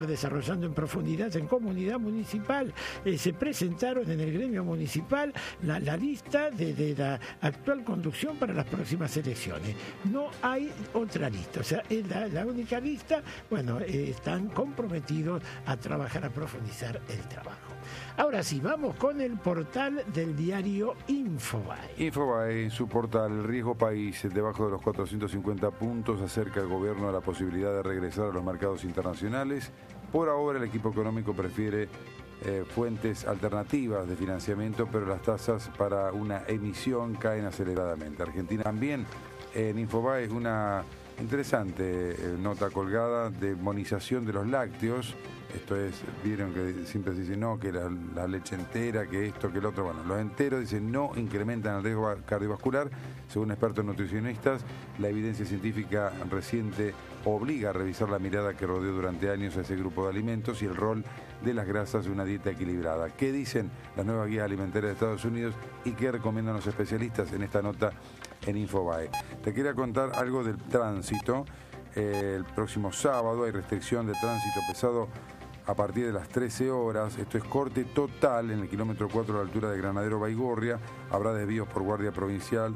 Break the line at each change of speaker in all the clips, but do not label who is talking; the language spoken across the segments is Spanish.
desarrollando en profundidad en comunidad municipal. Se presentaron en el gremio municipal la lista de la actual conducción para las próximas elecciones. No hay otra lista, o sea, es la única lista. Bueno, están comprometidos a trabajar, a profundizar el trabajo. Ahora sí, vamos con el portal del diario Infobae.
Infobae, su portal, el riesgo país, debajo de los 450 puntos, acerca al gobierno a la posibilidad de regresar a los mercados internacionales. Por ahora el equipo económico prefiere fuentes alternativas de financiamiento, pero las tasas para una emisión caen aceleradamente. Argentina también, en Infobae, es una interesante nota colgada de monización de los lácteos. Esto es, vieron que siempre se dice no, que la leche entera, que esto, que el otro. Bueno, los enteros dicen no incrementan el riesgo cardiovascular. Según expertos nutricionistas, la evidencia científica reciente obliga a revisar la mirada que rodeó durante años a ese grupo de alimentos y el rol de las grasas de una dieta equilibrada. ¿Qué dicen las nuevas guías alimentarias de Estados Unidos y qué recomiendan los especialistas en esta nota en Infobae? Te quería contar algo del tránsito. El próximo sábado hay restricción de tránsito pesado a partir de las 13 horas. Esto es corte total en el kilómetro 4 a la altura de Granadero Baigorria. Habrá desvíos por la Guardia Provincial,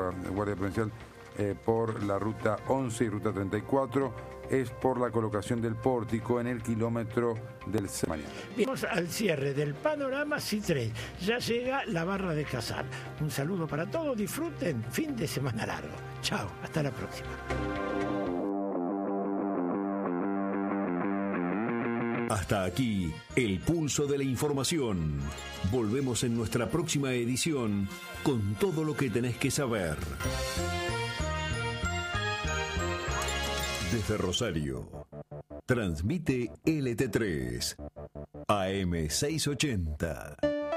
por la ruta 11 y ruta 34. Es por la colocación del pórtico en el kilómetro del mañana.
Vamos al cierre del panorama C3. Ya llega la barra de Casal. Un saludo para todos, disfruten fin de semana largo. Chao, hasta la próxima.
Hasta aquí, el pulso de la información. Volvemos en nuestra próxima edición con todo lo que tenés que saber. Desde Rosario, transmite LT3, AM 680.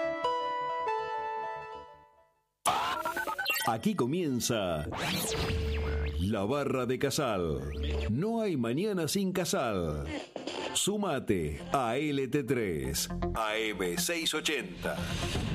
Aquí comienza la barra de Casal. No hay mañana sin Casal. Súmate a LT3, AM 680.